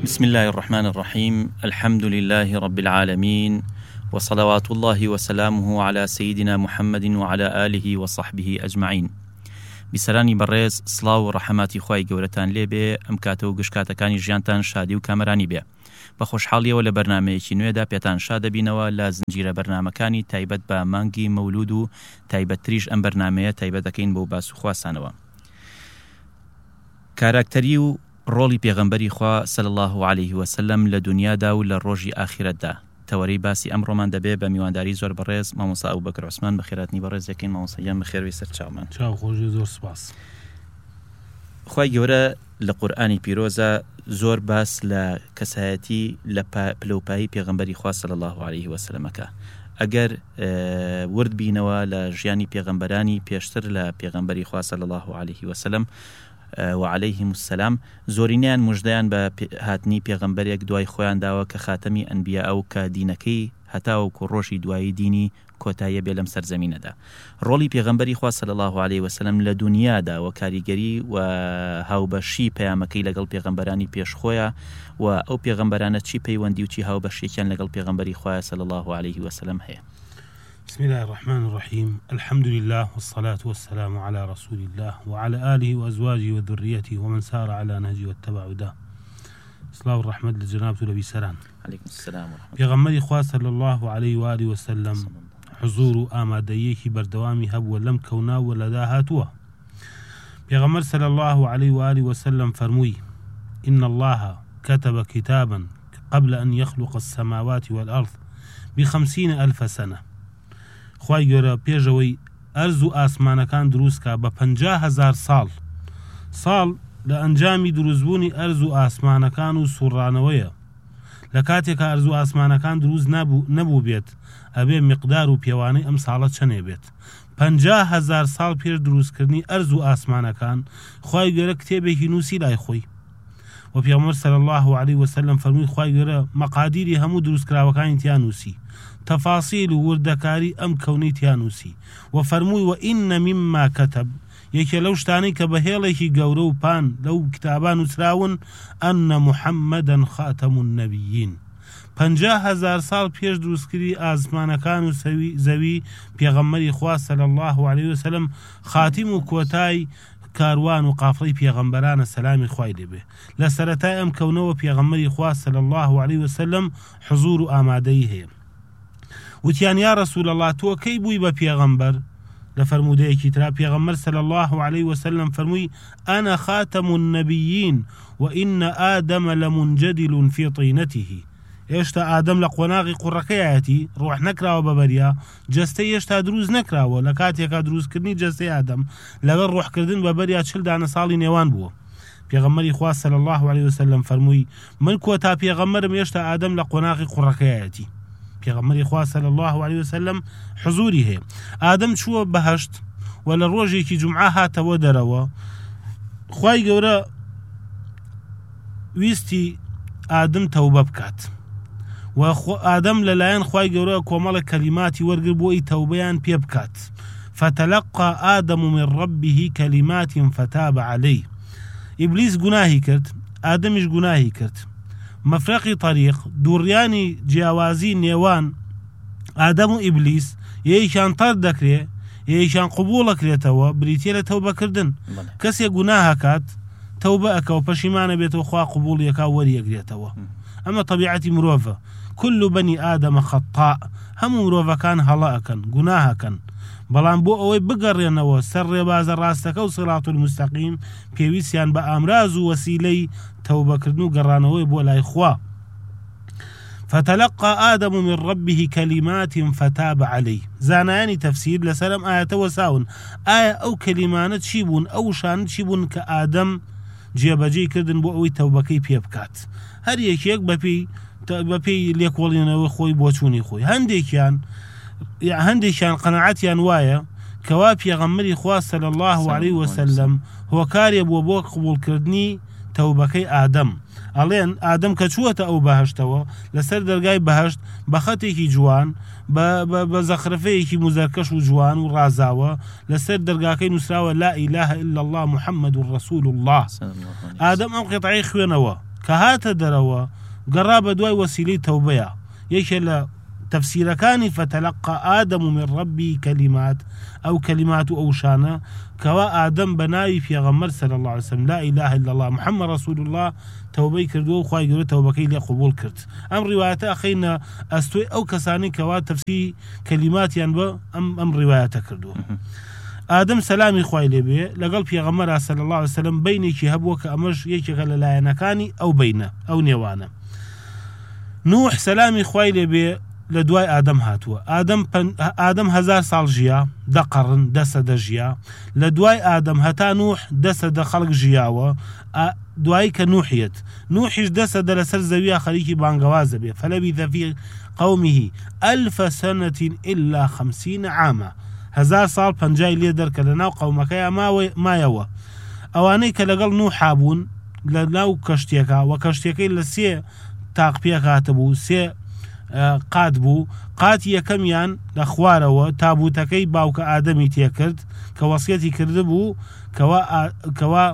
بسم الله الرحمن الرحيم. الحمد لله رب العالمين، وصلوات الله وسلامه على سيدنا محمد وعلى آله وصحبه أجمعين. بسرانی بەڕێز، سڵاو و ڕەحەماتی خوای گەورەتان لێبێ، ئەم کاتە و گشتکاتەکانی ژیانتان شادی و کامەرانی بێ. بە خۆشحاڵیەوە لە بەرنامەیەکی نوێدا پێتان شادەبینەوە لە زنجیرە بەرنامەکانی تایبەت بە مانگی مەولود و تایبەتتریش ئەم بەرنامەیە تایبەت دەکەین بۆ باس و خواسانەوە. کاراکتەری و ڕۆڵی پێغەمبەری خوا صلی الله عليه وسلم لە دنیادا و لە ڕۆژی ئاخرەتدا تەوەرەی باسی ئەمڕۆمان دەبێ بە میوانداری زۆر بەڕێز مامۆستا ئەبوبەکر عوسمان. بەخێراتنی بەڕێز دەکەین مامۆستایان بەخێرەوەی سەر چاومان. چاو خۆش، زۆر سپاس. خوای گەورە لە قورئانی پیرۆزە زۆر باس لە کەسایەتی لە پلەپایی پێغەمبەری خوا صلی الله عليه وسلمەکە. ئەگەر ورد بینەوە لە ژیانی پێغەمبەرانی پێشتر لە پێغەمبەری خوا صلی الله عليه وسلم وعليهم السلام، زۆرینیان مژدەیان بە هاتنی پێغەمبەرێک دوای خۆیان داوە کە خاتەمی ئەنبیا ئەو کە دینەکەی هەتاوەکو ڕۆژی دوایی دینی کۆتاییە بێ لەم سەرزەمینەدا. ڕۆڵی پێغەمبەری خوا صلی الله عليه وسلم لە دنیادا و کاریگەری و هاوبەشی پەیامەکەی لەگەڵ پێغەمبەرانی پێشخۆیە و ئەو پێغەمبەرانە چی پەیوەندی و چی هاوبەشێکیان لەگەڵ پێغەمبەری خوا صلی الله عليه وسلم هەیە. بسم الله الرحمن الرحيم. الحمد لله والصلاة والسلام على رسول الله وعلى آله وأزواجه وذريته ومن سار على نهجه واتبع هداه. صلاة والرحمة لجنابه لبي سلام. عليكم السلام ورحمة الله. پیغمبر خوا صلى الله عليه وآله وسلم حضور آمادەیەکی بەردەوامی هەبووە لەم کەونا و لەدا هاتووە. پیغمبر صلى الله عليه وآله وسلم فرمووی: إن الله كتب كتابا قبل أن يخلق السماوات والأرض ب50,000 سنة. خوای گەورە پێشەوەی ئەرز و ئاسمانەکان دروستکە بە 50,000 ساڵ لە ئەنجامی دروستبوونی ئەرز و ئاسمانەکان و سوڕانەوەیە. لە کاتێکە ئەرز و ئاسمانەکان دروست نەبوو بێت، ئەبێ میقدار و پێوانەی ئەم ساڵە چەندێ بێت. 50,000 ساڵ پێش دروستکردنی ئەرز و ئاسمانەکان خوای گەورە کتێبێکی نووسی لای خۆی. و پێغەمبەر صلی الله عليه وسلم فەرمووی خوای گەورە مەقادیری هەموو دروستکراوەکانی تیا نووسی، تەفاسیل و وردەکاری ئەم کەونەی تیا نووسی. و فەرمووی: وئین مما کەتەب، یەکێ لەو شتانەی کە بە هێڵێکی گەورە و پان لەو کتابان نووسراون، ئەنە محەممەدەن خاتەم النەبیین. 50,000 ساڵ پێش دروستکردی ئاسمانەکان و زەوی پێغەمبەری خوا صلی الله عليه وسلم خاتیم و کۆتای کاروان و قافڵەی پێغەمبەرانە سەلامی خوای لێبێ. لە سەرەتای ئەم کەونەوە پێغەمبەری خوا صلی الله عليه وسلم حضور و ئامادەیی هەیە. وتیان: یا رسول الله، تۆ کەی بووی بە پێغەمبەر؟ لە فەرموودەیەکی ترا پێغەمبەر صلی الله عليه وسلم فەرمووی: ئەنە خاتەم النەبیین وئین ئادەمە لەمونجەدل فی طینەته. هێشتا ئادەم لە قۆناغی قوڕەکەیەتی، ڕۆح نەکراوە بە بەریا، جەستەی هێشتا دروست نەکراوە. لە کاتێکا دروستکردنی جەستەی ئادەم لەگەڵ ڕۆحکردن بە بەریا 40 دانە ساڵی نێوان بووە. پێغەمبەری خوا صلی الله عليه وسلم فەرمووی: من کۆتا پێغەمبەرم، هێشتا ئادەم لە قۆناغی قوڕەکەیەتی. پێغەمبەری خوا صلی الله عليه وسلم حضوری هەیە. ئادەم چووە بەهەشت و لە ڕۆژێکی جومعە هاتەوە دەرەوە. خوای گەورە ویستی ئادەم تەوبە بکات و ئادەم لەلایەن خوای گەورە کۆمەڵە کەلیماتی وەرگر بۆ ئەی تەوبەیان پێ بکات. فتلقى آدم من ربه كلمات فتاب عليه. ئیبلیس گوناهی کرد، ئادەمیش گوناهی کرد. مەفرەقی طریق، دووڕیانی جیاوازی نێوان ئادەم و ئیبلیس، یەکیان تەرد دەکرێ، یەکیان قبوڵ ئەکرێتەوە، بریتیە لە تەوبەکردن. کەسێک گوناهەکات تەوبە ئەکە و پەشیمانە بێتەوە، خوا قبوڵیەکا وەریەگرێتەوە. ئەمە طبیعەتی مرۆڤە. كل بني آدم خطاء، هەموو مرۆڤەکان هەڵە ئەکەن، گوناهەکەن. بەڵام بۆ ئەوەی بگەڕێنەوە سەر ڕێبازە ڕاستەکە و سیراط المستەقیم، پێویستیان بە ئامراز و وەسیلەی تەوبەکردن و گەڕانەوەی بۆ لای خوا. فتلقى آدم من ربه كلمات فتاب عليه. زانایانی تەفسیر لەسەر ئەم ئایەتەوە ساون، ئایا ئەو کەلیمانە چی بوون، ئەو شانە چی بوون کە ئادەم جێبەجێ کردن بۆ ئەوەی تەوبەکەی پێ بکات. هەر یەکێک بەپێی لێکۆڵینەوەی خۆی بۆ چوونی خۆی. هەندێکیان قەنەعەتیان وایە کەوا پێغەمبەری خوا صلی الله عليه وسلم هۆکارێ بۆ قبوڵکردنی تەوبەکەی ئادەم. ئەڵێن ئادەم کە چووەتە ئەو بەهەشتەوە، لەسەر دەرگای بەهەشت بە خەتێکی جوان، بە زەخرفەیەکی مزەرکەش و جوان و ڕازاوە، لەسەر دەرگاکەی نووسراوە لا ئیلاهە ئیلا الله محەممەد رەسوول الله. ئادەم ئەم قیتعەی خوێنەوە کە هاتە دەرەوە گەڕا بە دوای وەسیلەی تەوبەیە. یەکێ لە تەفسیرەکانی فتەلەقا ئادەم من رەبی کەلیمات ئەو کەلیمات و ئەو شانە کەوا ئادەم بە ناوی پێغەمبەر صلی الله علیه وسلم لا إله إلا الله محەممەد رەسول الله تەوبەی کردووە و خوای گەورە تەوبەکەی لێ قبوڵ کرد. ئەم ڕیوایەتە ئەخەینە ئەستۆی ئەو کەسانی کەوا تەفسیری کەلیماتیان بە ئەم ڕیوایەتە کردووە. ئادەم سەلامی خوای لێبێ لەگەڵ پێغەمبەر صلی الله علیه وسلم بەینێکی هەبووە کە ئەمەش یەکێکە لە لایەنەکانی ئەو بینە ئەو نێوانە. نوح سەلامی خوای لێبێ لە دوای ئادەم هاتووە. ئادەم 1000 ساڵ ژیا 10 قەڕن 10 سەدە ژیا. لە دوای ئادەم هەتا نوح 10 سەدە خەڵک ژیاوە. دوایی کە نوحیت نوحیش 10 سەدە لەسەر زەویە خەریکی بانگەوازە بێ. فلبث في قومه 1000 سنة إلا 50 عاما. 1000 ساڵ پەنجای لێ دەرکە لە ناو قەومەکەیە مایەوە. ئەوانەی کە لەگەڵ نوح بوون لە ناو کەشتێکە و کەشتەکەی لە 3 تاقپێک هاتەبوو 3 قات بوو. قاتی یەکەمیان لە خوارەوە تابوتەکەی باوکە ئادەمی تێکرد کە وەسیەتی کرده بوو کەوا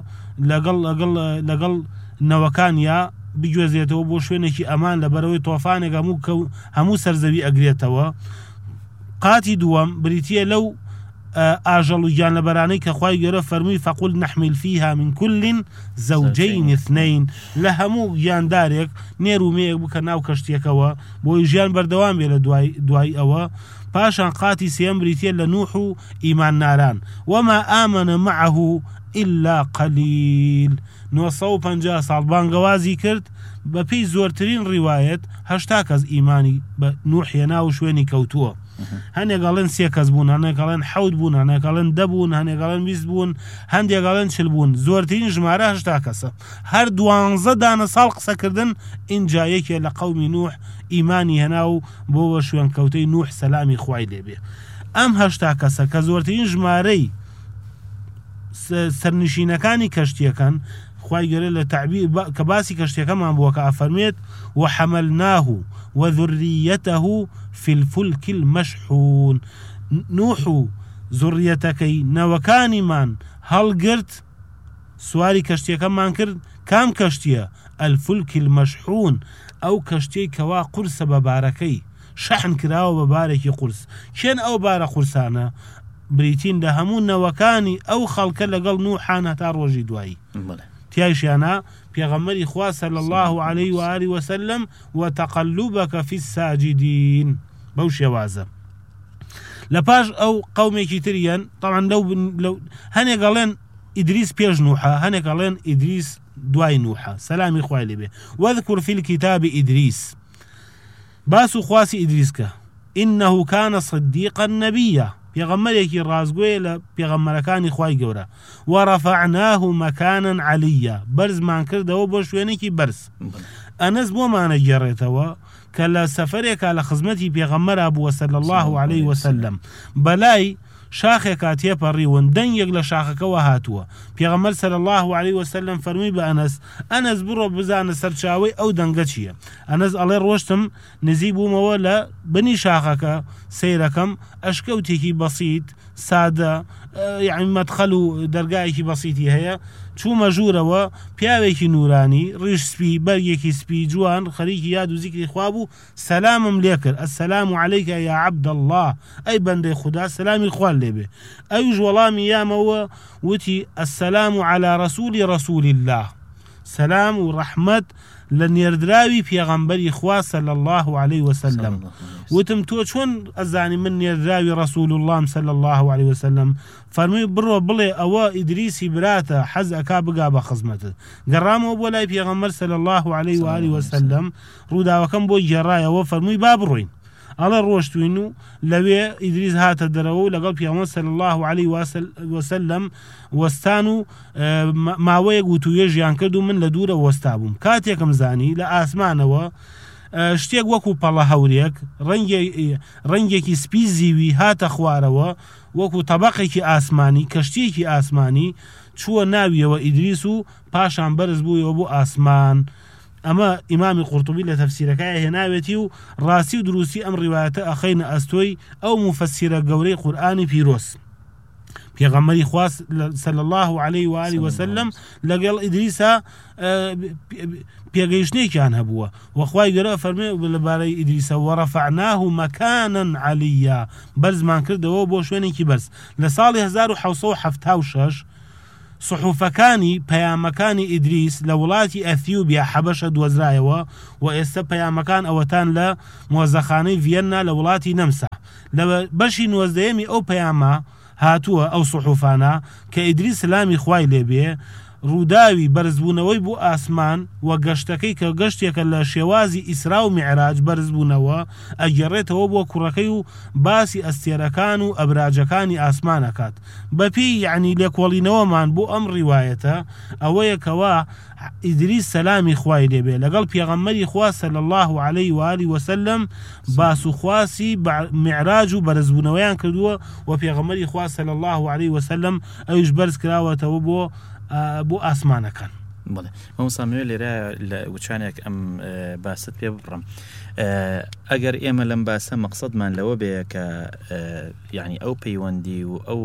لەگەڵ نەوەکانیا بگوێزێتەوە بۆ شوێنێکی ئەمان لە بەرەوەی تۆفانێک هەموو سەرزەوی ئەگرێتەوە. قاتی دووەم بریتیە لەو ئاژەڵ و گیانلەبەرانەی کە خوای گەورە فەرمووی فەقول نەحمل فيها من كل زەوجەین اثنين لە هەموو گیاندارێک نێر و مێیەک بکە ناو کەشتێکەوە بۆی ژیان بەردەوام بێ لە دوای ئەوە. پاشان قاتی سێم بریتیە لە نوح و ئیمان ناران وما آمن معه إلا قليل. 950 ساڵ بانگەوازی کرد بە پێی زۆرترین ڕیوایەت 80 کەس ئیمانی بە نوح هێنا و شوێنی کەوتووە. هەنێکڵێن 3 کەس بوون، هەنێکڵێن 7 بوون، هەنێکڵێن 10 بوون، هەنێکڵێن 20 بوون، هەندێکڵێن 40 بوون. زۆرترین ژمارە 80 کەسە. هەر 12 دانە ساڵ قسەکردن ئینجا یەکێ لە قەومی نوح ئیمانی هێنا و بۆ شوێن کەوتەی نوح سەلامی خوای لێبێ. ئەم 80 کەسە کە زۆرترین ژمارەی سەرنشینەکانی کەشتیەکان خوای گەورە لە تعبیر کە باسی کەشتەکەمان بووە کە ئەفەرمێت وحملناه وذريته في الفلك المشحون. نوح و زوڕیەتەکەی نەوەکانیمان هەڵگرت سواری کەشتیەکەمان کرد. کام کەشتیە؟ الفلك المشحون ئەو کەشتەی کەوا قورسە بە بارەکەی شەحن کراوە بە بارێکی قورس. کێن ئەو بارە قورسانە؟ بریتین لە هەموو نەوەکانی ئەو خەڵکە لەگەڵ نوحان هەتا ڕۆژی دوایی. تیایشیانە پێغەمبەری خوا صلی الله عليه وآله وسلم وتقلبك في الساجدين بەو شێوازە. لە پاش ئەو قەومێکی تریان طبعا لەو هەنێکڵێن ئیدریس پێش نوحە، هەنێکڵێن ئیدریس دوای نوحە سەلامی خوای لێبێ. واذكر في الكتاب إدريس باس و خواسی ئیدریسکە إنه كان صديقا نبيا پێغەمبەرێکی ڕازگۆیە لە پێغەمبەرەکانی خوای گەورە. وەڕەفەعناه مەکانەن عەلیە بەرزمان کردەوە بۆ شوێنێکی بەرز. ئەنەس بۆمانە گێڕێتەوە کە لە سەفەرێکا لە خزمەتی پێغەمبەرا بووە صلی الله عليه وسلم بەلای شاخێکا تێپەڕیون دەنگێک لە شاخەکەەوە هاتووە. پێغەمبەر صلی الله عليه وسلم فەرمووی بە ئەنەس بڕۆ بزانە سەرچاوەی ئەو دەنگە چییە. ئەنەس ئەڵێ ڕۆشتم نزیک بوومەوە لە بنی شاخەکە سەیرەکەم ئەشکەوتێکی بەسیط سادە یعنی مەدخەل و دەرگایەکی بەسیطی هەیە. چوومە ژوورەوە پیاوێکی نورانی ڕیش سپی بەرگێکی سپی جوان خەریکی یاد و زیکری خوا بوو سەلامم لێ کرد. السلام عەلەیکە یا عەبد الله ئەی بەندەی خوددا سەلامی خوان لێبێ. ئەویش وەڵامی یامەوە وتی السلام على رسول الله سلام و ڕەحمەت لە نێردراوی پێغەمبەری خوا صلی الله عليه وسلم. وتم تۆ چۆن ئەزانی من نێردراوی رسول الله صلی الله عليه وسلم؟ فەرمووی بڕۆ بڵێ ئەوە ئیدریسی براتە حەز ئەکا بگا بە خزمەتت. گەڕامەوە بۆ لای پێغەمبەر صلی الله عليه وآله وسلم ڕووداوەکەم بۆ گێڕایەوە فەرمووی با بڕۆین. ئەڵێ ڕۆشتوین و لەوێ ئیدریس هاتە دەرەوە و لەگەڵ پێغەمبەر صلی الله عليه وسلم وەستان و ماوەیەک وتوێژیان کرد و من لە دوورە وەستا بووم. کاتێکم زانی لە ئاسمانەوە شتێک وەکو پەڵە هەورێک ڕەنگێکی سپی زیوی هاتە خوارەوە وەکو تەبەقێکی ئاسمانی کەشتێکی ئاسمانی چووە ناویەوە ئیدریس و پاشان بەرز بوویەوە بۆ ئاسمان. ئەمە ئیمامی قورتوبی لە تەفسیرەکەی هێناوێتی و ڕاستی و دروستی ئەم ڕیوایەتە ئەخەینە ئەستۆی ئەو مفەسیرە گەورەی قورئانی پیرۆز. پێغەمبەری خوا صلی الله عليه و آله وسلم لەگەڵ ئیدریسا پێگەیشتنێکیان هەبووە وەخوای گەورە فەرمێ لەبارەی ئیدریسە وەڕەفعناه مەکانەن عەلییا بەرزمان کردەوە بۆ شوێنێکی بەرز لە ساڵی 1776 سحوفەکانی پەیامەکانی ئیدریس لە وڵاتی ئەثیوبیا حەبەشە دۆزرایەوە و ئێستا پەیامەکان ئەوەتان لە مۆزەخانەی ڤێننا لە وڵاتی نەمسا لە بەشی 19ەمی ئەو پەیامە هاتووە ئەو سحوفانە کە ئیدریس سلامی خوای لێبێ ڕووداوی بەرزبوونەوەی بۆ ئاسمان و گەشتەکەی کە گەشتێکە لە شێوازی ئیسرا و میعراج بەرزبوونەوە ئەگەڕێتەوە بۆ کوڕەکەی و باسی ئەستێرەکان و ئەبراجەکانی ئاسمانەکات بەپێی یعنی لێکۆڵینەوەمان بۆ ئەم ڕیوایەتە ئەوەیەکەوە ئیدریس سەلامی خوای لێبێ لەگەڵ پێغەمبەری خوا صلی الله عليه و آله وسلم باس و خواسی میعراج و بەرزبوونەوەیان کردووە و پێغەمبەری خوا صلی الله عليه وسلم ئەویش بەرز کراوەتەوە بۆ ئاسمانەکان بڵێ مامۆستا لێرە لە وچانێک ئەم باست پێ بڕم ئەگەر ئێمە لەم باسە مەقسەدمان لەوە بێ کە یعنی ئەو پەیوەندی و ئەو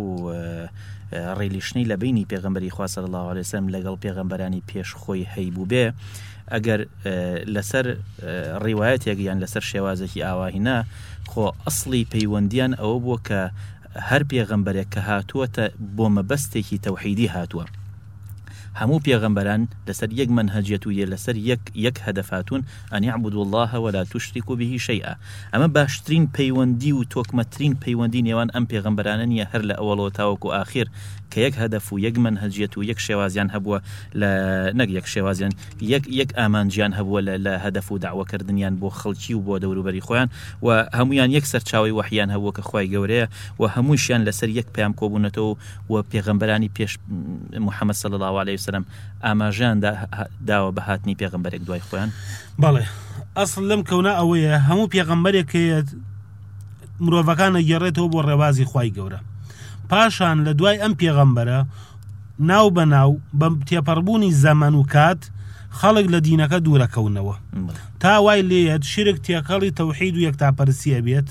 ڕێلیشتنەی لە بینی پێغەمبەری خوا صلی الله عليه وسلم لەگەڵ پێغەمبەرانی پێش خۆی هەیبوو بێ ئەگەر لەسەر ڕیوایەتێک یان لەسەر شێوازێکی ئاواهینە خۆ ئەسڵی پەیوەندیان ئەوە بووە کە هەر پێغەمبەرێک کە هاتووەتە بۆ مەبەستێکی تەوحیدی هاتووە هەموو پێغەمبەران لەسەر یەک منهەجیەت و لەسەر یەک هەدەفاتون ئەن یعبدوا الله ولا تشركوا به شيئا ئەمە باشترین پەیوەندی و تۆکمەترین پەیوەندی نێوان ئەم پێغەمبەرانە نیە هەر لە ئەوڵەوە تاوەکو ئاخیر کە یەک هەدەف و یەک منهەجیەت و یەک شێوازیان هەبووە لە نەک یەک شێوازیان یەک ئامانجیان هەبووە لە هەدەف و داوەکردنیان بۆ خەڵکی و بۆ دەوروبەری خۆیان و هەمویان یەک سەرچاوی وحیان هەبووە کە خوای گەورەیە و هەمووشیان لەسەر یەک پەیام کۆبوونەتەوە و پێغەمبەرانی پێش محەممەد صلی الله عليه وسلم ئاماژیان داوە بە هاتنی پێغەمبەرێک دوای خۆیان بەڵێ ئەسڵ لەم کەونا ئەوەیە هەموو پێغەمبەرێک مرۆڤەکانە گەڕێتەوە بۆ ڕێوازی خوای گەورە پاشان لە دوای ئەم پێغەمبەرە ناو بە ناو بە تێپەڕبوونی زەمەن و کات خەڵک لە دینەکە دوورەکەونەوە تا وای لێیەت شرک تێکەڵی تەوحید و یەکتاپەرستیە بێت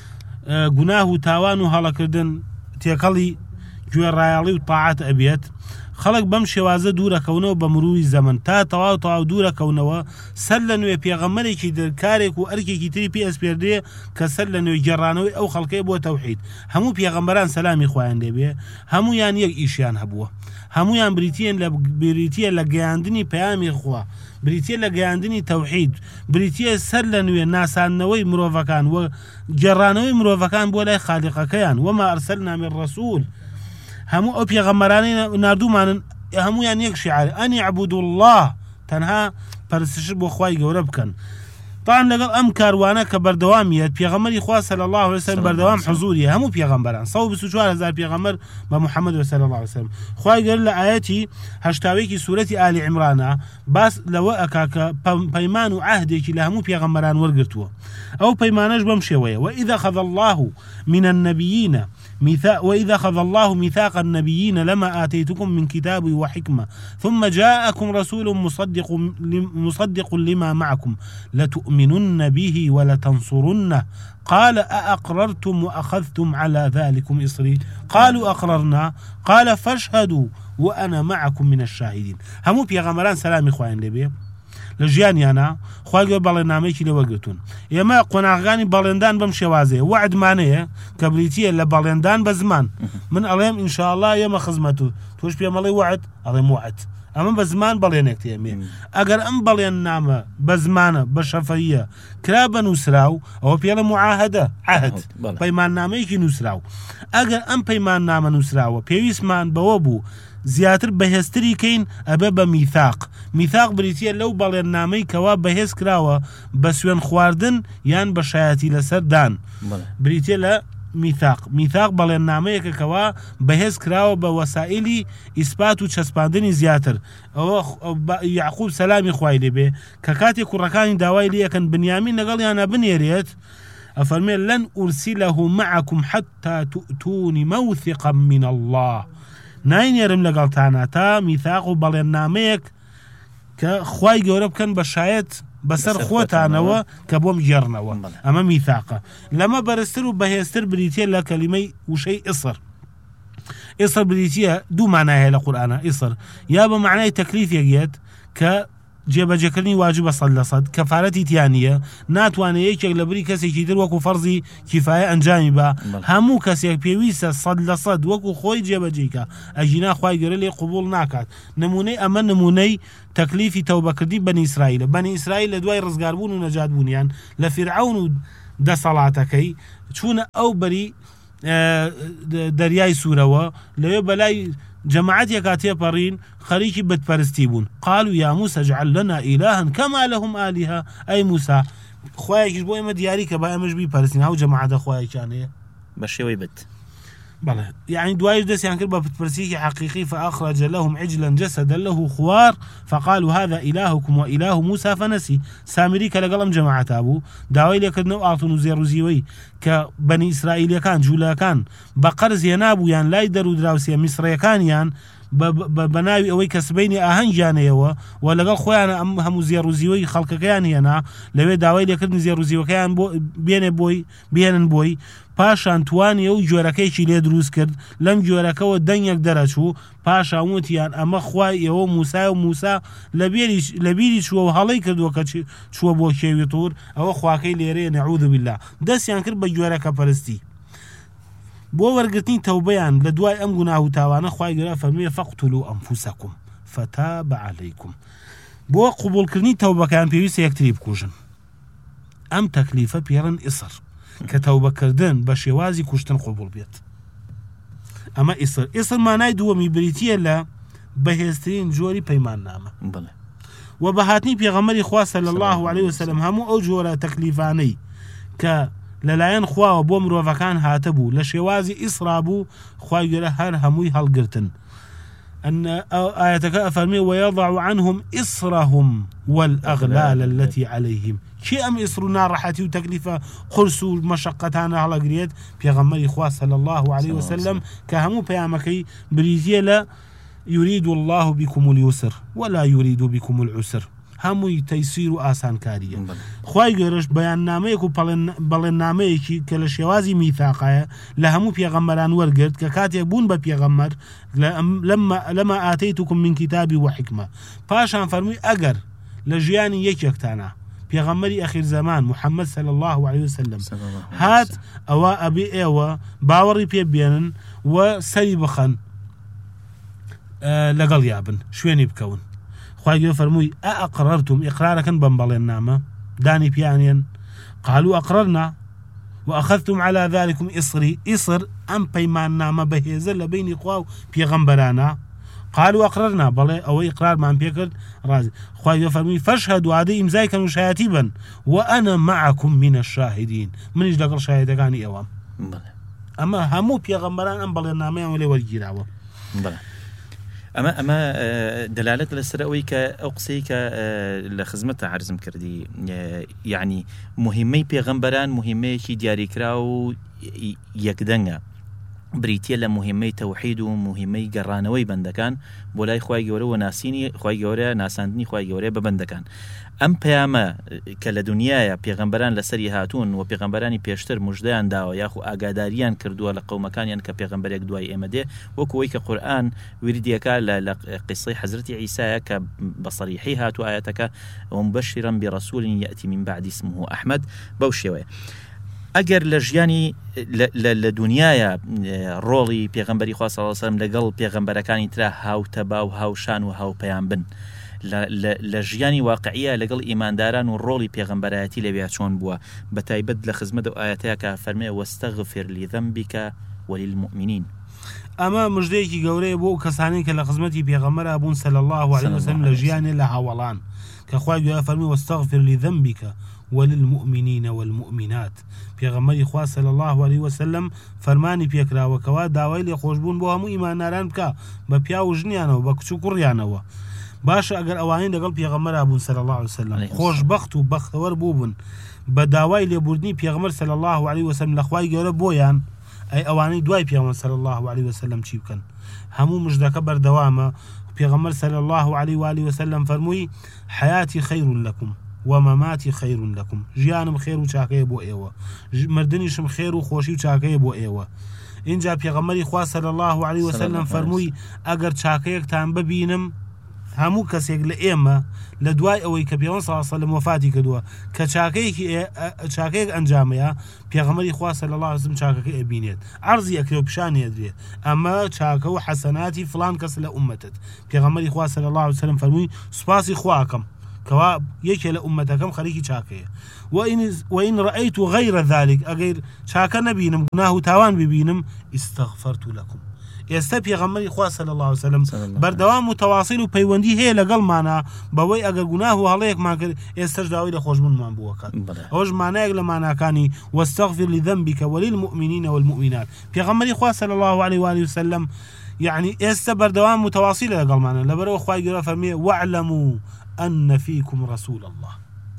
گوناه و تاوان و هەڵەکردن تێکەڵی گوێڕایاڵی و تاعات ئەبێت خەڵک بەم شێوازە دوورەکەونەوە بە مرووی زەمن تا تەواو دوورەکەونەوە سەر لە نوێ پێغەمبەرێکی دەرکارێک و ئەرکێکی تری پێ ئەسپێردێ کە سەر لە نوێ گێڕانەوەی ئەو خەڵکەی بۆ تەوحید هەموو پێغەمبەران سەلامی خۆیان لێبێ هەمویان یەک ئیشیان هەبووە هەمویان بریتیە لە گەیاندنی پەیامی خوا بریتیە لە گەیاندنی تەوحید بریتیە سەر لە نوێ ناسانەوەی مرۆڤەکان و گێڕانەوەی مرۆڤەکان بۆ لای خالیقەکەیان وما ئەرسەلنا من ڕەسوول هەموو ئەو پێغەمبەرانی ناردوومانن هەمویان یەک شیعار ئەن یعبودوا الله تەنها پەرستش بۆ خوای گەورە بکەن طبعا لەگەڵ ئەم کاروانە کە بەردەوامیەت پێغەمبەری خوا صلی الله عليه وسلم بەردەوام حضوریە هەموو پێغەمبەران 124,000 پێغەمبەر بە محەممەد صلی الله عليه وسلم خوای گەورە لە ئاەتی هەشتاوێکی سوورەتی ئالی عیمرانە باس لەوە ئەکا کە پەیمان و عەهدێکی لە هەموو پێغەمبەران وەرگرتووە ئەو پەیمانەش بەم شێوەیە وإذا أخذ الله من النبيين وإذا أخذ الله ميثاق النبيين لما آتيتكم من كتاب وحكمة ثم جاءكم رسول مصدق لما معكم لتؤمنن به ولتنصرنه قال أأقررتم وأخذتم على ذلكم إصري قالوا أقررنا قال فاشهدوا وأنا معكم من الشاهدين همو بيغمران سلامي خوين لبيه لە ژیانیانە خوای گەورە بەڵێنامەیەکی لێوەرگرتوون ئێمە قۆناغەکانی بەڵێندان بەم شێوازەیە وعدمانەیە کە بریتیە لە بەڵێندان بە زمان من ئەڵێم ئینشاءالله ئێمە خزمەت و تۆش پێم ئەڵێ وعد ئەڵێم وعد ئەمە بە زمان بەڵێنێک تێمێ ئەگەر ئەم بەڵێننامە بە زمانە بە شەفەیە کرا بە نووسراو ئەوە پێڵە معاهدە عەهد پەیماننامەیەکی نووسراو ئەگەر ئەم پەیماننامە نووسراوە پێویستمان بەوە بوو زیاتر بەهێزتری کەین ئەبێ بە میثاق بریتیە لەو بەڵێننامەی کەوا بەهێز کراوە بە سوێن خواردن یان بە شایەتی لەسەر دان بریتیە لە میثاق بەڵێننامەیەکە کەوا بەهێز کراوە بە وەسائلی ئیسپات و چەسپاندنی زیاتر ئەوە یعقوب سەلامی خوای لێبێ کە کاتێک کوڕەکانی داوای لێەکەن بنیامین لەگەڵیانە بنێرێت ئەفەرمێ لەن ئورسیلەه معکم حتى تؤتونی موثقا من الله ناینێرم لەگەڵتانە تا میثاق و بەڵێننامەیەک کە خوای گەورە بکەن بە شایەت بەسەر خۆتانەوە کە بۆم گێڕنەوە ئەمە میثاقە لەمە بەرزتر و بەهێزتر بریتێ لە کەلیمەی وشەی ئیسر ئێسر بریتە دوو مانای هەیە لە قورئانە ئێسر یا بە معنای تەکلیفێک کە جێبەجێکردنی واجبە 100% کەفارەتی تیانە ناتوانێت یەکێک لە بری کەسێکی تر وەکو فەرزی کیفایە ئەنجامی بە هەموو کەسێک پێویستە 100% وەکو خۆی جێبەجێکە ئەژینا خوای گەورە لێ قبول ناکات نمونەی ئەمە نمونەی تەکلیفی تەوبەکردی بەنی ئیسرائیلە بەنی ئیسرائیل لە دوای ڕزگاربوون و نەجاتبوونیان لە فیرعەون و دەسەڵاتەکەی چوونە ئەو بەری دەریای سوورەوە لەوێ بەلای جماعتێکا تێپەڕین خەریکی بتپەرستی بوون قالوا يا موسى اجعل لنا إلها كما لهم آلهة أي موسى خوایەکیش بۆ ئێمە دیاری کە با ئەمەش بیپەرستین هەو جەماعەتە خوایەکیان هەیە بە شێوەی بت بەڵێ يعني دوایش دەستیان کرد بە پتپەرستیەکی حەقیقی فأخرج لهم عجلا جسدا له خوار فقالوا هذا إلهكم وإله موسى فنسي سامری کە لەگەڵ ئەم جەماعەتا بوو داوای لێکردنەوە ئاڵتون و زێڕوزیوەی کە بەنی ئیسرائیلەکان جوولەکان بە قەرز هێنابوویان لای دەرودراوسێ میسرەکانیان بە ناوی ئەوەی کە سبەینی ئاهەنگیانەیەوە و لەگەڵ خۆیان ئەم هەموو زێڕوزیوەی خەڵکەکەیان هێنا لەوێ داوای لێکردن زێڕوزیوەکەیان بێنن بۆی پاشان توانیە و جۆرەکەیکی لێ دروست کرد لەم جۆرەکەەوە دەنگێک دەرەچوو پاشان وتیان ئەمە خوای ئێوە موسا و موسا لە بیری چووە و هەڵەی کردووە کە چووە بۆ کێوی توور ئەوە خواکەی لێرەیە نەعوذ بالله دەستیان کرد بە جۆرەکە پەرستی بۆ وەرگرتنی تەوبەیان لە دوای ئەم گوناه و تاوانە خوای گەورە فەرموویە فەقتولوا ئەنفوسەکم فتاب عەلەیکم بۆ قبولکردنی تەوبەکان پێویستە یەکتری بکوژن ئەم تەکلیفە پێڵن ئیسر کە تەوبەکردن بە شێوازی کوشتن قبول بێت ئەمە ئیسر مانای دووەمی بریتیە لە بەهێزترین جۆری پەیماننامە و بە هاتنی پێغەمبەری خوا صلی الله علیه وسلم هەموو ئەو جۆرە تەکلیفانەی کە لەلایەن خواوە بۆ مرۆڤەکان هاتە بوو لە شێوازی ئیسرا بوو خوای گەورە هەر هەمووی هەڵگرتن آياتك أفرمي ويضع عنهم إصرهم والأغلال التي عليهم كي أم إصرنا راحتي وتكلفة خرس ومشقتان على قريد بيغمري إخوة صلى الله عليه وسلم كهمو بيامكي بريزية لا يريد الله بكم اليسر ولا يريد بكم العسر هەمووی تەیسیر و ئاسانکاریە خوای گەورەش بەیاننامەیەک و بەڵێننامەیەکی کە لە شێوازی میثاقایە لە هەموو پێغەمبەران وەرگرت کە کاتێک بوون بە پێغەمبەر لەما ئاتەیتوکم من کتابی وحکمە پاشان فەرمووی ئەگەر لە ژیانی یەکێکتانە پێغەمبەری ئەخیر زەمان محەممەد صلی الله عليه وسلم هات ئەوە ئەبێ ئێوە باوەڕی پێ بێنن و سەری بخەن لەگەڵ یابن شوێنی بکەون خوای فرمووی ئەقررتم ئیقرارەکەن بەم بەڵێننامە دانی پیانێن قالوا أقررنا وأخذتم على ذلكم إصري إصر أم پەیماننامە بەهێزە لە بینی خوا و پێغەمبەرانە قالوا أقررنا بەڵێ ئەوەی ئیقرارمان پێ کرد ڕازی خوای فەرمووی فەشهدوا عادەی ئیمزایکەن و شایەتی بن وأنا معكم من الشاهدين منیش لەگەڵ شاهدەکانی ئێوەم ئەمە هەموو پێغەمبەران ئەم بەڵێننامەیان لێ وەرگیراوە ئەمە دەلالەت لەسەر ئەوەی کە ئەو قسەی کە لە خزمەتە عەرزم کردی یعنی مهمەی پێغەمبەران مهمەیەکی دیاریکرا و یەکدەنگە بریتیە لە مهمەی تەوحید و مهمەی گەڕانەوەی بەندەکان بۆ لای خوای گەورە و ناسینی خوای گەورە ناساندنی خوای گەورە بە بەندەکان ئەم پەیامە کە لە دنیایە پێغەمبەران لەسەری هاتوون و پێغەمبەرانی پێشتر موژدەیان داوە یاخو ئاگاداریان کردووە لە قەومەکانیان کە پێغەمبەرێک دوای ئێمە دێ وەکوەوەی کە قورئان وردیەکە لە قیسەی حەزرەتی عیسایە کە بە صەریحی هاتووە ئاەتەکە ومبەشیرا برەسوول یەئتی من بعد اسمه ئەحمەد بەو شێوەیە ئەگەر لە ژیانی لە دنیایە ڕۆڵی پێغەمبەری خوا صلی الله علیه و سلم لەگەڵ پێغەمبەرەکانی ترا هاوتەبا و هاوشان و هاوپەیام بن لە ژیانی واقعیە لەگەڵ ئیمانداران و ڕۆڵی پێغەمبەرایەتی لەوێ چۆن بووە بە تایبەت لە خزمەت و ئاەتەیە کە فەرمێ وەستەغفر لذەنبیکە وللمؤمنین ئەمە مژدەیەکی گەورەیە بۆ کەسانی کە لە خزمەتی پێغەمبەر بوون صلی الله عليه وسلم لە ژیانی لە هاوڵان کە خوای گەورە فەرمی وەستەغفر لذەنبیکە وللمؤمنين والمؤمنات پێغەمبەری خوا صلی الله عليه وسلم فەرمانی پێکراوەکەوە داوای لێ خۆشبوون بۆ هەموو ئیمانداران بکە بە پیا و ژنیانەوە بە کچ و کوڕیانەوە باشە ئەگەر ئەوانەی لەگەڵ پێغەمبەر بوون صلی الله عليه وسلم خۆشبەخت و بەختەوەر بوون بە داوای لێبوردنی پێغەمبەر صلی الله عليه وسلم لە خوای گەورە بۆیان ئەی ئەوانەی دوای پێغەمبەر صلی الله عليه وسلم چی بکەن هەموو مژدەکە بەردەوامە پێغەمبەر صلی الله عليه وسلم فەرمووی حياتي خير لكم ومماتي خير لكم ژیانم خێر و چاکەیە بۆ ئێوە مردنیشم خێر و خۆشی و چاکەیە بۆ ئێوە اینجا پێغەمبەری خوا صلی الله علیه وسلم فەرمووی ئەگەر چاکەیەکتان ببینم هەموو کەسێک لە ئێمە لە دوای ئەوەی کە پێغەمبەر صلی الله علیه وسلم وفاتی کردووە کە چاکەیەک ئەنجامەیە پێغەمبەری خوا صلی الله علیه وسلم چاکەکە ئەبینێت عەرزی ئەکرێ و پیشانی ئەدرێت ئەمە چاکە و حەسەناتی فلان کەس لە ئومەتت پێغەمبەری خوا صلی الله علیه وسلم فەرمووی سوپاسی خوا ئەکەم کەوا یەکێ لە ئومەتەکەم خەریکی چاکەیە وإن رأيت غير ذلك أغير شاكا نبينم قناه تاوان ببينم استغفرت لكم ئێستا پێغەمبەری خوا صلی الله علیه وسلم بەردەوام متواصل و پەیوەندی هەیە لەگەڵمانە بەوەی ئەگەر گوناه و هەڵەیەکمان کرد ئێستاش داوای لە خۆشبوونمان بووەکات ئەوەش مانایەک لە ماناکانی واستغفر لذنبك وللمؤمنين والمؤمنات پێغەمبەری خوا صلی الله علیه وآله وسلم يعني ئێستا بەردەوام متواصل لەگەڵمانە لەبەرەوە خوای گەورە فەرمێ واعلموا أن فيكم رسول الله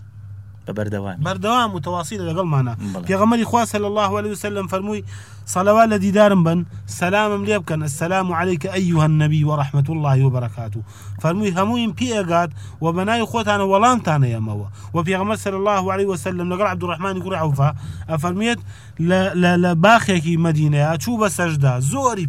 بەردەوام متواصل لەگەڵمانە پێغەمبەری خوا صلی الله علیه وسلم فەرمووی صلوات لە دیدارم بن سلامم لێ بکەن السلام عليك أيها النبي ورحمة الله وبركاته فەرمووی هەموویم پێ ئەگات و بەناوی خۆتانە وەڵامتانە ئێمەوە و پێغەمبەر صلی الله علیه وسلم لەگەڵ عەبدوڕەحمان کوڕی عەوفە ئەفەرمێت لە باخێکی مەدینەیە چوو بە سەجدا زۆری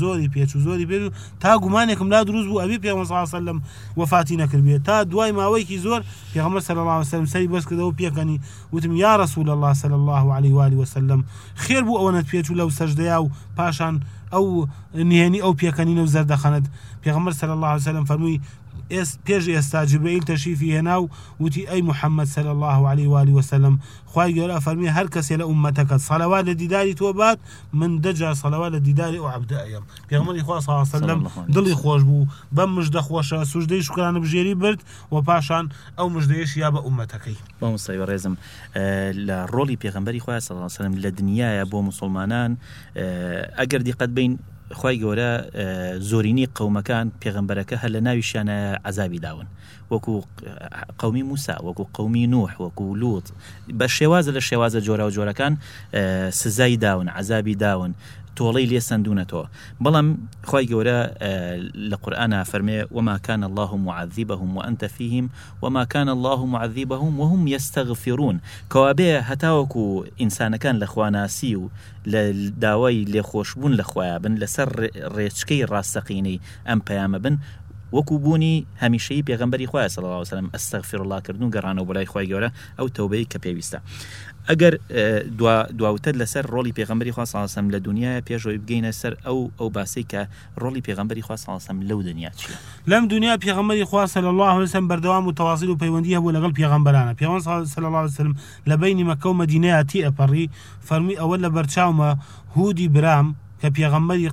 پێچوو تا گومانێکم لا دروست بوو ئەبێ پێغەمبەر صلی الله علیه وسلم وفاتی نەکردبێت تا دوای ماوەیەکی زۆر پێغەمبەر صلی الله علیه وسلم سەری بەس کردەوە پێکەنی وتم یا رسول الله صلی الله علیه وآله وسلم خێر بوو ئەوەنت پێچوو لەو سەجدەیە و پاشان ئەو نهێنی ئەو پێکەنینە و زەردەخەنت پێغەمبەر صلی الله علیه وسلم فەرمووی پێش ئێستا جبرائیل تەشریفی هێنا و وتی ئەی محەممەد صلی الله علیه وآله وسلم خوای گەورە فەرمووی هەر کەسێ لە ئومەتەکەت سەڵەوات لە دیداری تۆ بات من دەجا سەڵەوات لە دیداری ئەو عەبدە ئەیەم پێغەمبەری خوا صلی الله علیه وسلم دڵی خۆش بوو بەم مژدە خۆشە سوژدەی شوکرانە بژێری برد و پاشان ئەو مژدەیەش یا بە ئومەتەکەی بەموسای بەڕێزم لە ڕۆڵی پێغەمبەری خوا صلی الله علیه وسلم لە دنیاە بۆ موسڵمانان ئەگەر دیقەت بین خوای گەورە زۆرینی قەومەکان پێغەمبەرەکە هەر لە ناویشیانە عەزابی داون وەکو قەومی موسا وەکو قەومی نوح وەکو لوط بە شێوازە لە شێوازە جۆرە و جۆرەکان سزای داون عەزابی داون تۆڵەی لێ سندونەتەوە بەڵام خوای گەورە لە قورئانە فەرمێ وما كان الله معذبهم وأنت فيهم وما كان الله معذبهم وهم يستغفرون کەوابێ هەتاوەکو ئینسانەکان لە خواناسی و لە داوای لێخۆشبوون لە خوایە بن لەسەر ڕێچکەی ڕاستەقینەی ئەم پەیامە بن وەکو بوونی هەمیشەیی پێغەمبەری خوایە صلی الله علیه وسلم ئەستەغفر الله کردن و گەڕانەوە بەلای خوای گەورە ئەو تەوبەی کە پێویستە ئەگەر دواوتر لەسەر ڕۆڵی پێغەمبەری خوا صلی الله علیه وسلم لە دنیاە پێشەوەی بگەینە سەر ئەو باسی کە ڕۆڵی پێغەمبەری خوا صلی الله علیه وسلم لەو دنیا چییە لەم دنیا پێغەمبەری خوا صلی الله علیه وسلم بەردەوام و تەواصیل و پەیوەندی هەبوو لەگەڵ پێغەمبەرانە پێغەمبەر صلی الله علیه وسلم لە بینی مەکە و مەدینەیە تی ئەپەڕی فەرمی ئەوە لە بەرچاومە هودی برام کە پێغەمبەری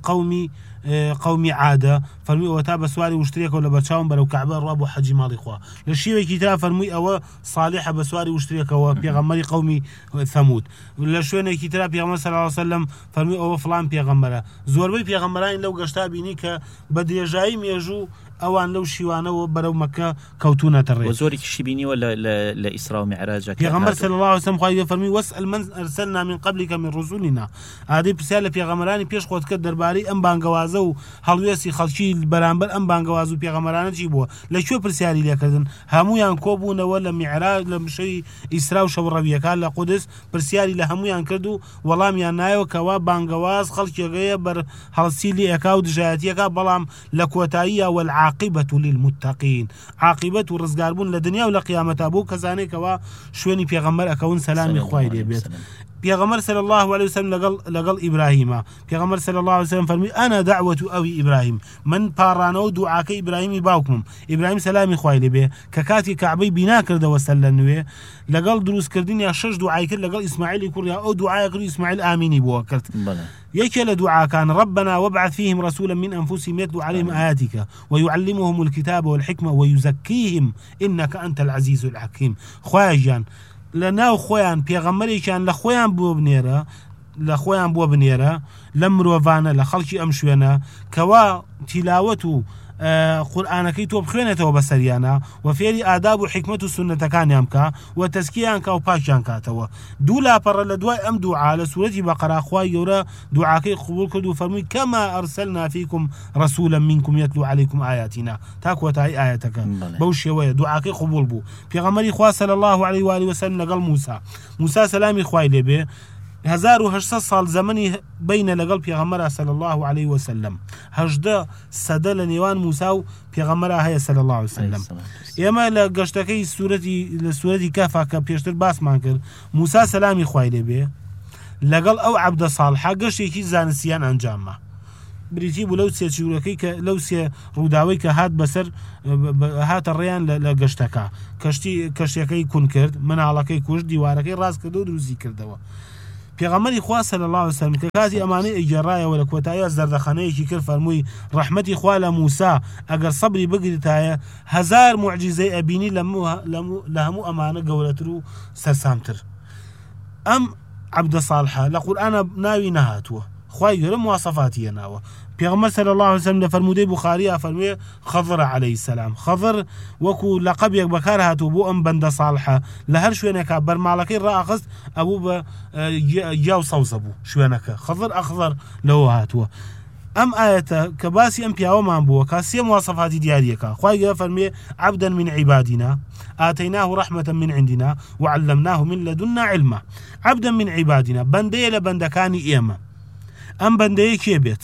قومی عادە فەرمی ئەوە تا بە سواری وشترێکەوە لە بەرچاوم بەرەو کەعبە ڕوا بۆ حەجی ماڵی خوا لە شێوێکی ترا فەرمووی ئەوە صالحە بە سواری وشترێکەوە پێغەمبەری قومی ثەمود لە شوێنێکی ترا پێغەمبەر صلی الله علیه وسلم فەرمووی ئەوە فڵان پێغەمبەرە زۆربەی پێغەمبەرانی لەو گەشتا بینی کە بە درێژایی مێژوو ئەوان لەو شیوانەوە بەرەو مەکە کەوتونەتە ڕێ زۆرێکیشی بینیوە لە ئیسرا و معراج پێغەمبەر صلی الله علیه وسلم خوای فەرمی واسأل من أرسلنا من قبلك من رسولنا ئادەی پرسیار لە پێغەمبەرانی پێش خۆت کرد دەربارەی ئەم بانگەوازە و هەڵوێستی خەڵکی بەرامبەر ئەم بانگەواز و پێغەمبەرانە چی بووە لەکوێ پرسیاری لێکردن هەمویان کۆبوونەوە لە معراج لە مشەی ئیسرا و شەوڕەویەکان لە قودس پرسیاری لە هەمویان کرد و وەڵامیان نایەوە کەوا بانگەواز خەڵکێگەیە بەر هەڵسی لێ ئەکا و دژایەتیەکە بەڵام لە کۆتاییە والعاقبة للمتقين عاقبة و ڕزگاربوون لە دنیا و لە قیامەتا بۆ کەسانێکەوە شوێنی پێغەمبەر ئەکەون سەلامی خوای لێ بێت پێغەمبەر صلی الله علیه وسلم لەگەڵ ئیبراهیمە پێغەمبەر صلی الله علیه وسلم فەرمی ئەنا دعوة ئەوی ئیبراهیم من پاڕانەوە دوعاکەی ئیبراهیمی باوکمم ئیبراهیم سەلامی خوای لێ بێ کە کاتی کەعبەی بینا کردەوە سەر لە نوێ لەگەڵ دروستکردنیان 6 دوعای کرد لەگەڵ ئیسماعیلی کوڕیا ئەو دوعای کرد ئیسماعیل ئامینی بۆ کرد یەکێ لە دوعاکان ربنا وابعث فيهم رسولا من أنفسهم يتلو عليهم آياتك ويعلمهم الكتاب والحكمة ويزكيهم إنك أنت العزيز الحكيم خواجان لەناو خۆیان پێغەمبەرێکیان لە خۆیان بووە بنێرە لە مرۆڤانە لە خەڵکی ئەم شوێنە کەوا تیلاوەت و قورئانەکەی تۆ بخوێنێتەوە بەسەریانە و فێری ئاداب و حکمت و سنەتەکانیان بکە و تەزکیەیان کە و پاکیان کاتەوە دوو لاپەڕە لە دوای ئەم دوعا لە سوورەتی بەقەرا خوای گەورە دوعاکەی قبول کرد و فەرمووی کەما ئەرسەلنا فیکم رەسوولا منکم یەتلو عەلەیکم ئایاتینا تا کۆتایی ئایەتەکە بەو شێوەیە دوعاکەی قبول بوو پێغەمبەری خوا صلی الله علیه و آله وسلم لەگەڵ موسا سەلامی خوای لێ بێ 1800 ساڵ زەمەنی بینە لەگەڵ پێغەمبەر صلی الله عليه وسلم 18 سەدە لە نێوان موسا و پێغەمبەر هەیە صلی الله عليه وسلم. ئێمە لە گەشتەکەی سوورەتی کەفا کە پێشتر باسمان کرد موسا سەلامی خوای لێبێ لەگەڵ ئەو عەبدە ساڵحە گەشتێکی زانستیان ئەنجامە بریتی بوو لەو سێ چیورەکەی کە لەو سێ ڕووداوەی کە هات بەسەر هاتە ڕێیان لە گەشتەکە کەشتەکەی کون کرد مناڵەکەی کوشت دیوارەکەی ڕاست کردو و دروستی کردەوە. پێغەمبەری خوا صلی الله عليه وسلم کە کاتی ئەمانەی ئەیگەڕایەوە لە کۆتاییە زەردەخەنەیەکی کرد فەرمووی ڕەحمەتی خوا لە موسا ئەگەر سەبری بگریتایە 1000 موعجیزەی ئەبینی لە هەموو ئەمانە گەورەتر و سەرسامتر. ئەم عەبدە ساڵحە لە قورئانە ناوی نەهاتووە خوای گەورە مواصفاتی هێناوە. پێغەمبەر صلی الله عليه وسلم لە فەرمودەی بوخاری فەرمووی خەضر عليه السلام خەضر وەکو لەقەبێک بەکار هاتوو بۆ ئەم بەندە ساڵحە لە هەر شوێنێکە بەرماڵەکەی ڕائەخست ئەبوو بە گیاو سەوزە بوو شوێنەکە خەضر ئەخضر لەوە هاتووە. ئەم ئاەتە کە باسی ئەم پیاوەمان بووە کە سێ مواصفاتی دیاریەکە خوای گەورە فەرمووی عەبدًا من عیبادنا آتەیناه ڕەحمەةً من عندنا وعلمناه من لدنا علما. عەبدًا من عیبادنا بەندەیە لە بەندەکانی ئێمە. ئەم بەندەیە کێ بێت؟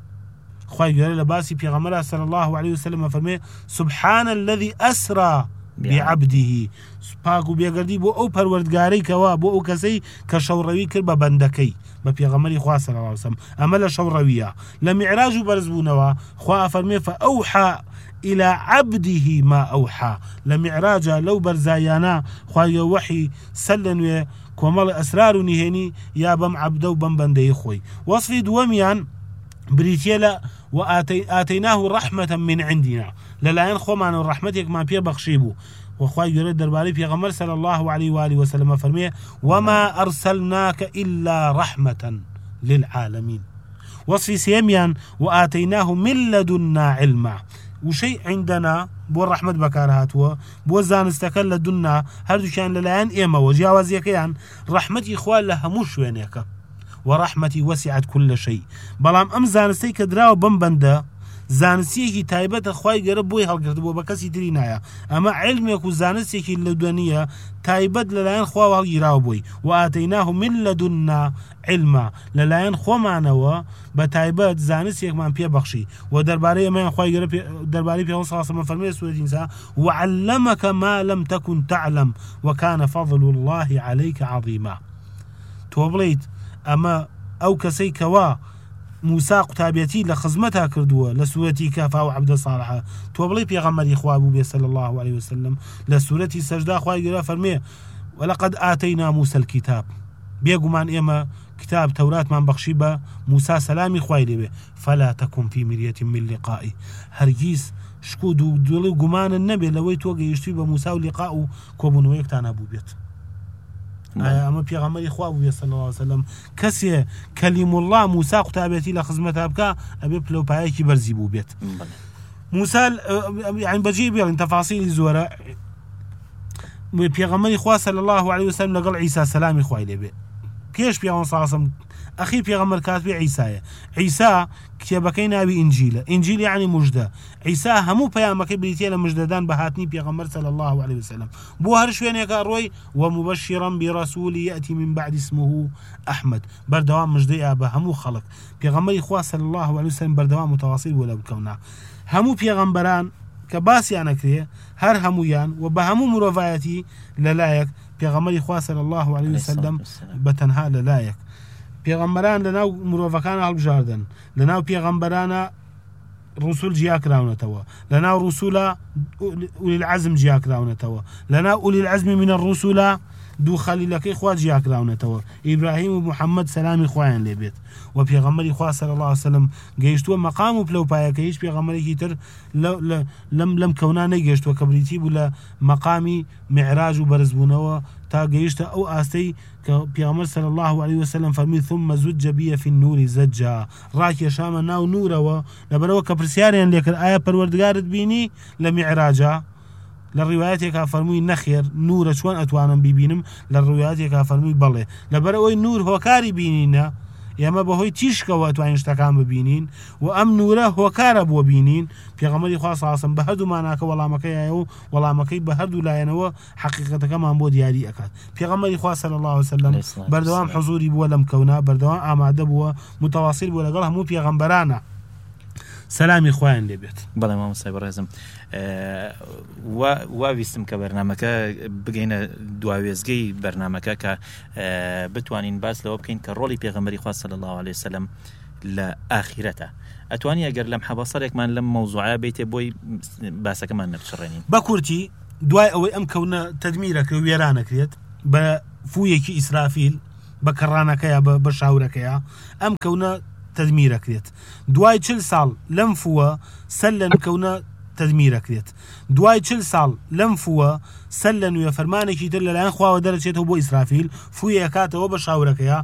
خوای گەورە لە باسی پێغەمبەر صلی الله عليه وسلم فەرمووی سبحان الذي أسرى بعبده پاک و بێگەردی بۆ ئەو پەروەردگارەی کەوا بۆ ئەو کەسەی کە شەوڕەوی کرد بە بەندەکەی بە پێغەمبەری خوا صلی الله عليه وسلم. ئەمە لە شەوڕەویە لە میعراج و بەرزبوونەوە خوا فەرمووی فأوحى إلى عبده ما أوحى. لە میعراجە لەو بەرزایانە خوای وحی سەلەنوێ کۆمەڵ ئەسرار و نهێنی یا بەم عەبدە و بەم بەندەی خۆی. وەصفی دووەمیان بریتیە لە وآتەیناه ڕەحمەةً من عندنا لەلایەن خۆمانەوە ڕەحمەتێکمان پێ بەخشی بوو. وخوای گەورە دەربارەی پێغەمبەر صلی الله عليه وآله وسلم فەرمووی وما أرسلناك إلا رحمة للعالمين. وصفی سێمیان وآتەیناه من لدنا علما وشەی عندنا بۆ ڕەحمەت بەکار هاتووە بۆ زانستەکە لە دونا هەردووکیان لەلایەن ئێمەوە جیاوازیەکەیان ڕەحمەتی خوا لە هەموو شوێنێکە ورحمتي وسعت كل شيء. بەڵام ئەم زانستەی کە دراوە بەم بەندە زانستیەکی تایبەتە خوای گەورە بۆی هەڵگرتبووە بە کەسی تری نایە. ئەمە علمێک و زانستێکی لە دوێنیە تایبەت لەلایەن خوا هەڵگیراوە بووی وآتەیناه من لدنا علما لەلایەن خۆمانەوە بە تایبەت زانستێکمان پێ بەخشی. و دەربارەی ئەمەیان خوای گەورە دەربارەی پێغەمبەر صلی الله عليه وسلم فەرمووی سوورەتی نیسا وعلمك ما لم تكن تعلم وكان فضل الله عليك عظيما. تۆ بڵێیت ئەمە ئەو کەسەی کەوا موسا قوتابەتی لە خزمەتا کردووە لە سوورەتی کەفا و عەبدە ساڵحە تۆ بڵێ پێغەمبەری خوا بوو بێ صلی الله عليه وسلم. لە سوورەتی سەجدا خوای گەورە فەرمووی ولقد آتەینا موسى الكتاب بێگومان ئێمە کتاب تەوراتمان بەخشی بە موسا سەلامی خوای لێبێ فلا تكن في مرية من لقائي هەرگیز شکود و دڵی و گومانن نەبێت لەوەی تۆ گەیشتووی بە موسا و لیقا و کۆبوونەوەیەکتان هەبوو بێت. ئەمە پێغەمبەری خوا بوو صلی الله عليه وسلم کەسێ کەلیم الله موسا قوتابەتی لە خزمەتا بکە ئەبێ پلەپایەکی بەرزی بوو بێت. موسا یعنی بەجێ بێڵین تەفاسیلی زۆرە پێغەمبەری خوا صلی الله عليه وسلم لەگەڵ عیسا سەلامی خوای لێبێ پێش پێغەمبەر صلی الله عليه وسلم ئەخیر پێغەمبەر کاتبێ عیسایە. عیسا کتێبەکەی ناوی ئینجیلە. ئینجیل یعنی موژدە. عیسا هەموو پەیامەکەی بریتیە لە مژدەدان بە هاتنی پێغەمبەر صلی الله عليه وسلم بۆ هەر شوێنێکە ڕۆی ومبەشیرا برەسوول یأتی من بعد اسمه ئەحمەد بەردەوام مژدەیە بە هەموو خەڵک. پێغەمبەری خوا صلی الله عليه وسلم بەردەوام متواصل بوو لە بکەونا هەموو پێغەمبەران کە باسییان ئەکرێ هەر هەمویان و بە هەموو مرۆڤایەتی لەلایەک پێغەمبەری خوا صلی الله عليه وسلم بەتەنها لەلایەک. پێغەمبەران لەناو مرۆڤەکان هەڵبژاردن لەناو پێغەمبەرانە ڕسوول جیاکراونەتەوە لەناو ڕسوولە ئولی العەزم جیاکراونەتەوە لەناو ئولی العەزمی من الڕسوولە دوو خەلیلەکەی خوا جیاکراونەتەوە ئیبراهیم و محەممەد سەلامی خوایان لێبێت. و پێغەمبەری خوا صلی الله عليه وسلم گەیشتووە مەقام و پلەپایەکە هیچ پێغەمبەرێکی تر لەم کەونا نەیگەشتووە کە بریتی بوو لە مەقامی میعراج و بەرزبوونەوە تا گەیشتە ئەو ئاستەی کە پێغەمبەر صلی الله عليه وسلم فەرمی ثم زج بي في النور زجا ڕاکێشامە ناو نورەوە لەبەرەوە کە پرسیاریان لێکرد ئایا پەروەردگارت بینی لە میعراجە لە ڕیوایەتێکا فەرمووی نەخێر نورە چۆن ئەتوانم بیبینم لە ڕیوایەتێکا فەرمووی بەڵێ لەبەرەوەی نور هۆکاری بینینە ئێمە بەهۆی تیشکەوە توانین شتەکان ببینین و ئەم نورە هۆکارە بۆ بینین. پێغەمبەری خوا صلی الله علیه و سلم بە هەردووماناکە وەڵامەکەیە و وەڵامەکەی بە هەردوو لایەنەوە حەقیقەتەکەمان بۆ دیاری ئەکات. پێغەمبەری خوا صلی الله علیه و سلم بەردەوام حضوری بووە لەم کەونە، بەردەوام ئامادە بووە، متەواصل بووە لەگەڵ هەموو پێغەمبەرانە سەلامی خوایان لێبێت. بەڵێ مامۆستا بەڕێزم، واویستم کە بەرنامەکە بگەینە دواوێزگەی بەرنامەکە کە بتوانین باس لەوە بکەین کە ڕۆڵی پێغەمبەری خوا صلی الله علیه وسلم لە ئاخرەتە. ئەتوانی ئەگەر لەم حەبەسەرێکمان لەم مەوزوعە بێتێ بۆی باسەکەمان نەبچڕێنین. بە کورتی دوای ئەوەی ئەم کەونە تەدمیرەکە و وێرانەکرێت بە فوویەکی ئیسرافیل بە کەڕانەکەیە بە شاورەکەیە، ئەم کەونە تەدمیرەکرێت. دوای 40 ساڵ لەم فووە سەر لە کەونە تەدمیرەکرێت. دوای 40 ساڵ لەم فووە سەر لە نوێ فەرمانێکی تر لەلایەن خواوە دەرەچێتەوە بۆ ئیسرافیل، فوویە کاتەوە بە شاورەکەیە